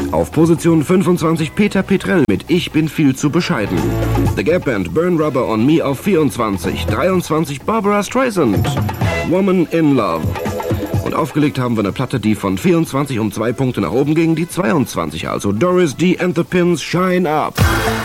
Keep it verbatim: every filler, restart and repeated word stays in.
Auf Position fünfundzwanzig Peter Petrell mit Ich bin viel zu bescheiden. The Gap Band Burn Rubber on Me auf vierundzwanzig. dreiundzwanzig Barbara Streisand, Woman in Love. Und aufgelegt haben wir eine Platte, die von vierundzwanzig um zwei Punkte nach oben ging, die zweiundzwanzig, also Doris D and the Pins, Shine Up.